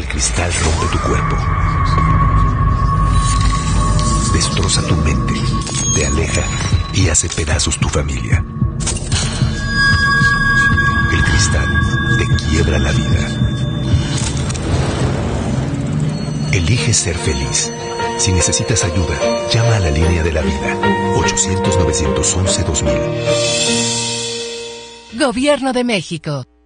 cristal rompe tu cuerpo. Destroza tu mente, te aleja y hace pedazos tu familia. El cristal te quiebra la vida. Elige ser feliz. Si necesitas ayuda, llama a la línea de la vida. 800-911-2000. Gobierno de México.